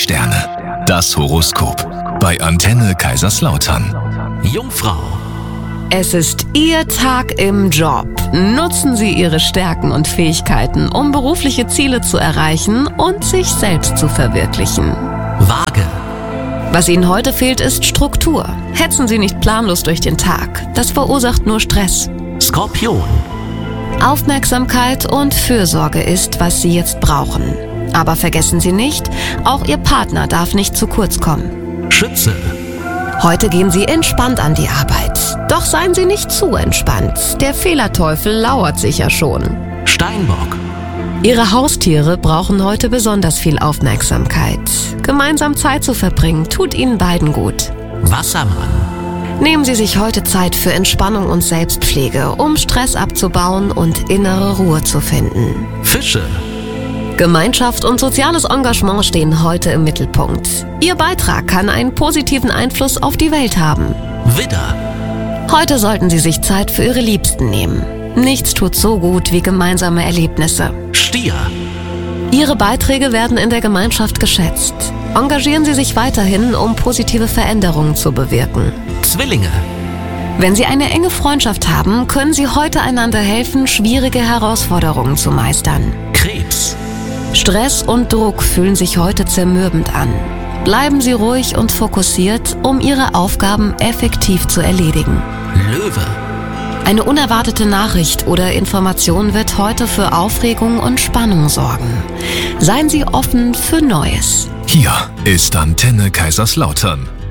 Sterne. Das Horoskop. Bei Antenne Kaiserslautern. Jungfrau. Es ist Ihr Tag im Job. Nutzen Sie Ihre Stärken und Fähigkeiten, um berufliche Ziele zu erreichen und sich selbst zu verwirklichen. Waage. Was Ihnen heute fehlt, ist Struktur. Hetzen Sie nicht planlos durch den Tag. Das verursacht nur Stress. Skorpion. Aufmerksamkeit und Fürsorge ist, was Sie jetzt brauchen. Aber vergessen Sie nicht, auch Ihr Partner darf nicht zu kurz kommen. Schütze. Heute gehen Sie entspannt an die Arbeit. Doch seien Sie nicht zu entspannt. Der Fehlerteufel lauert sicher schon. Steinbock. Ihre Haustiere brauchen heute besonders viel Aufmerksamkeit. Gemeinsam Zeit zu verbringen, tut Ihnen beiden gut. Wassermann. Nehmen Sie sich heute Zeit für Entspannung und Selbstpflege, um Stress abzubauen und innere Ruhe zu finden. Fische. Gemeinschaft und soziales Engagement stehen heute im Mittelpunkt. Ihr Beitrag kann einen positiven Einfluss auf die Welt haben. Widder. Heute sollten Sie sich Zeit für Ihre Liebsten nehmen. Nichts tut so gut wie gemeinsame Erlebnisse. Stier. Ihre Beiträge werden in der Gemeinschaft geschätzt. Engagieren Sie sich weiterhin, um positive Veränderungen zu bewirken. Zwillinge. Wenn Sie eine enge Freundschaft haben, können Sie heute einander helfen, schwierige Herausforderungen zu meistern. Krebs. Stress und Druck fühlen sich heute zermürbend an. Bleiben Sie ruhig und fokussiert, um Ihre Aufgaben effektiv zu erledigen. Löwe. Eine unerwartete Nachricht oder Information wird heute für Aufregung und Spannung sorgen. Seien Sie offen für Neues. Hier ist Antenne Kaiserslautern.